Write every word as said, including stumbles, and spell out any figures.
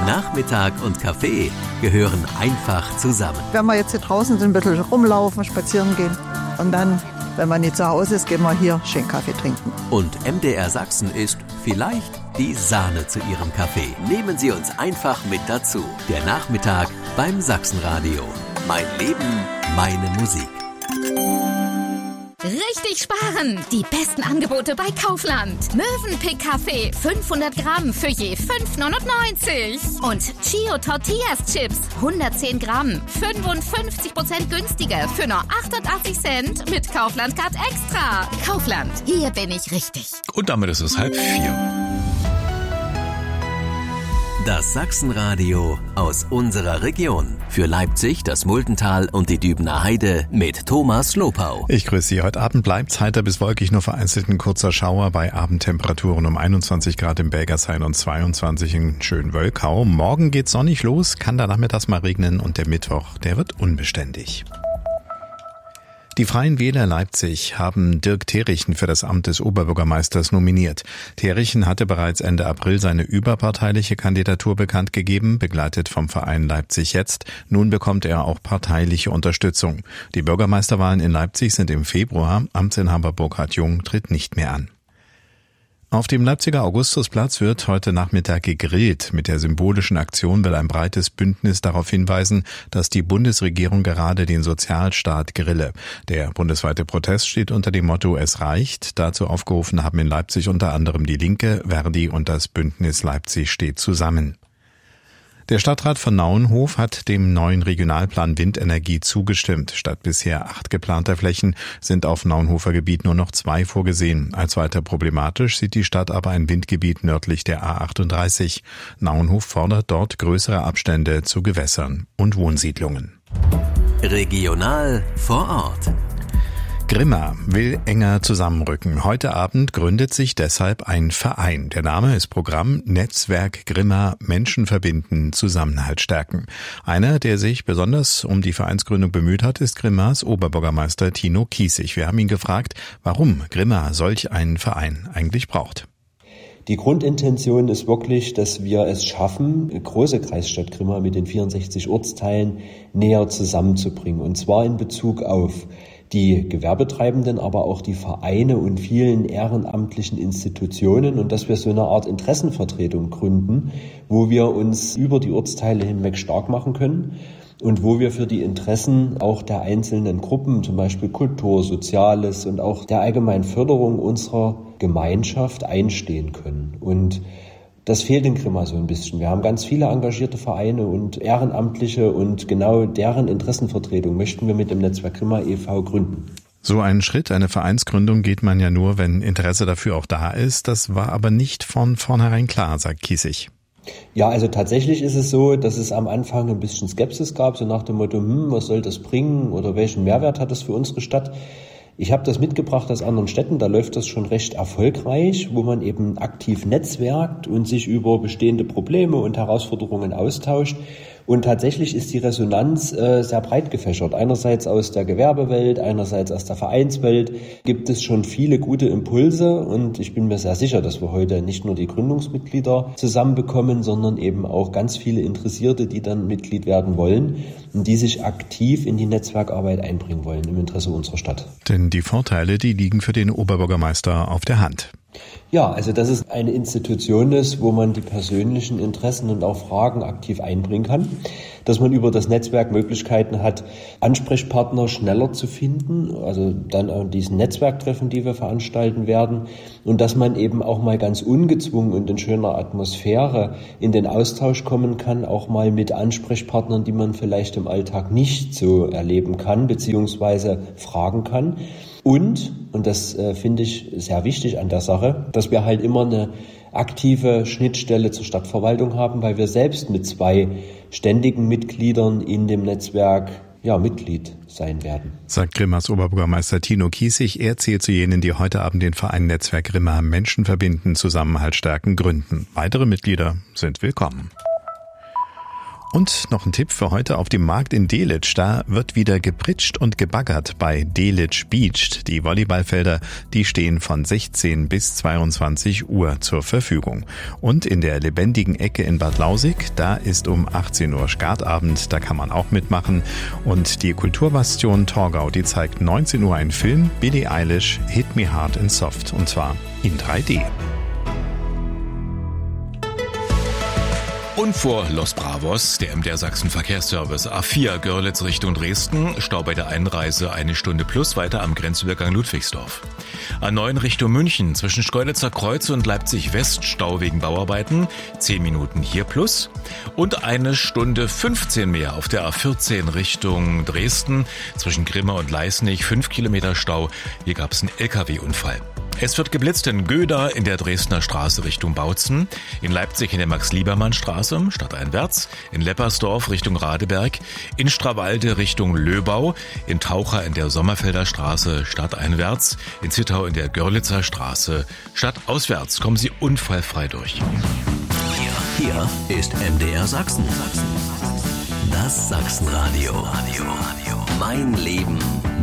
Nachmittag und Kaffee gehören einfach zusammen. Wenn wir jetzt hier draußen sind, ein bisschen rumlaufen, spazieren gehen und dann, wenn man nicht zu Hause ist, gehen wir hier schön Kaffee trinken. Und M D R Sachsen ist vielleicht die Sahne zu Ihrem Kaffee. Nehmen Sie uns einfach mit dazu. Der Nachmittag beim Sachsenradio. Mein Leben, meine Musik. Richtig sparen! Die besten Angebote bei Kaufland. Mövenpick Kaffee fünfhundert Gramm für je fünf neunundneunzig. Und Chio Tortillas Chips hundertzehn Gramm, fünfundfünfzig Prozent günstiger für nur achtundachtzig Cent mit Kaufland Card Extra. Kaufland, hier bin ich richtig. Und damit ist es halb vier. Das Sachsenradio aus unserer Region. Für Leipzig, das Muldental und die Dübener Heide mit Thomas Lopau. Ich grüße Sie. Heute Abend bleibt's heiter bis wolkig, nur vereinzelt ein kurzer Schauer bei Abendtemperaturen um einundzwanzig Grad im Belgershain und zweiundzwanzig in Schönwölkau. Morgen geht's sonnig los, kann dann nachmittags mal regnen und der Mittwoch, der wird unbeständig. Die Freien Wähler Leipzig haben Dirk Therichen für das Amt des Oberbürgermeisters nominiert. Therichen hatte bereits Ende April seine überparteiliche Kandidatur bekannt gegeben, begleitet vom Verein Leipzig Jetzt. Nun bekommt er auch parteiliche Unterstützung. Die Bürgermeisterwahlen in Leipzig sind im Februar. Amtsinhaber Burkhard Jung tritt nicht mehr an. Auf dem Leipziger Augustusplatz wird heute Nachmittag gegrillt. Mit der symbolischen Aktion will ein breites Bündnis darauf hinweisen, dass die Bundesregierung gerade den Sozialstaat grille. Der bundesweite Protest steht unter dem Motto Es reicht. Dazu aufgerufen haben in Leipzig unter anderem die Linke, Verdi und das Bündnis Leipzig steht zusammen. Der Stadtrat von Nauenhof hat dem neuen Regionalplan Windenergie zugestimmt. Statt bisher acht geplanter Flächen sind auf Nauenhofer Gebiet nur noch zwei vorgesehen. Als weiter problematisch sieht die Stadt aber ein Windgebiet nördlich der A achtunddreißig. Nauenhof fordert dort größere Abstände zu Gewässern und Wohnsiedlungen. Regional vor Ort. Grimma will enger zusammenrücken. Heute Abend gründet sich deshalb ein Verein. Der Name ist Programm Netzwerk Grimma Menschen verbinden, Zusammenhalt stärken. Einer, der sich besonders um die Vereinsgründung bemüht hat, ist Grimmas Oberbürgermeister Tino Kiesig. Wir haben ihn gefragt, warum Grimma solch einen Verein eigentlich braucht. Die Grundintention ist wirklich, dass wir es schaffen, eine große Kreisstadt Grimma mit den vierundsechzig Ortsteilen näher zusammenzubringen. Und zwar in Bezug auf die Gewerbetreibenden, aber auch die Vereine und vielen ehrenamtlichen Institutionen und dass wir so eine Art Interessenvertretung gründen, wo wir uns über die Ortsteile hinweg stark machen können und wo wir für die Interessen auch der einzelnen Gruppen, zum Beispiel Kultur, Soziales und auch der allgemeinen Förderung unserer Gemeinschaft einstehen können. Und das fehlt in Grimma so ein bisschen. Wir haben ganz viele engagierte Vereine und Ehrenamtliche und genau deren Interessenvertretung möchten wir mit dem Netzwerk Grimma e V gründen. So einen Schritt, eine Vereinsgründung geht man ja nur, wenn Interesse dafür auch da ist. Das war aber nicht von vornherein klar, sagt Kiesig. Ja, also tatsächlich ist es so, dass es am Anfang ein bisschen Skepsis gab, so nach dem Motto, hm, was soll das bringen oder welchen Mehrwert hat das für unsere Stadt? Ich habe das mitgebracht aus anderen Städten, da läuft das schon recht erfolgreich, wo man eben aktiv netzwerkt und sich über bestehende Probleme und Herausforderungen austauscht. Und tatsächlich ist die Resonanz äh, sehr breit gefächert. Einerseits aus der Gewerbewelt, einerseits aus der Vereinswelt gibt es schon viele gute Impulse und ich bin mir sehr sicher, dass wir heute nicht nur die Gründungsmitglieder zusammenbekommen, sondern eben auch ganz viele Interessierte, die dann Mitglied werden wollen und die sich aktiv in die Netzwerkarbeit einbringen wollen im Interesse unserer Stadt. Denn die Vorteile, die liegen für den Oberbürgermeister auf der Hand. Ja, also dass es eine Institution ist, wo man die persönlichen Interessen und auch Fragen aktiv einbringen kann, dass man über das Netzwerk Möglichkeiten hat, Ansprechpartner schneller zu finden, also dann an diesen Netzwerktreffen, die wir veranstalten werden, und dass man eben auch mal ganz ungezwungen und in schöner Atmosphäre in den Austausch kommen kann, auch mal mit Ansprechpartnern, die man vielleicht im Alltag nicht so erleben kann, beziehungsweise fragen kann. Und, und das äh, finde ich sehr wichtig an der Sache, dass wir halt immer eine aktive Schnittstelle zur Stadtverwaltung haben, weil wir selbst mit zwei ständigen Mitgliedern in dem Netzwerk ja Mitglied sein werden. Sagt Grimmas Oberbürgermeister Tino Kiesig. Er zählt zu jenen, die heute Abend den Verein Netzwerk Grimma Menschen verbinden, Zusammenhalt stärken gründen. Weitere Mitglieder sind willkommen. Und noch ein Tipp für heute auf dem Markt in Delitzsch. Da wird wieder gepritscht und gebaggert bei Delitzsch Beach. Die Volleyballfelder, die stehen von sechzehn bis zweiundzwanzig Uhr zur Verfügung. Und in der lebendigen Ecke in Bad Lausig, da ist um achtzehn Uhr Skatabend, da kann man auch mitmachen. Und die Kulturbastion Torgau, die zeigt neunzehn Uhr einen Film, Billie Eilish, Hit Me Hard and Soft, und zwar in drei D. Und vor Los Bravos, der M D R Sachsen Verkehrsservice A vier Görlitz Richtung Dresden, Stau bei der Einreise eine Stunde plus, weiter am Grenzübergang Ludwigsdorf. A neun Richtung München, zwischen Schkeuditzer Kreuz und Leipzig West, Stau wegen Bauarbeiten, zehn Minuten hier plus. Und eine Stunde fünfzehn mehr auf der A vierzehn Richtung Dresden, zwischen Grimma und Leisnig, fünf Kilometer Stau, hier gab es einen L K W-Unfall. Es wird geblitzt in Göda in der Dresdner Straße Richtung Bautzen, in Leipzig in der Max-Liebermann-Straße stadteinwärts, in Leppersdorf Richtung Radeberg, in Strawalde Richtung Löbau, in Taucher in der Sommerfelder Straße stadteinwärts, in Zittau in der Görlitzer Straße stadtauswärts. Kommen Sie unfallfrei durch. Hier, hier ist M D R Sachsen. Das Sachsenradio. Mein Leben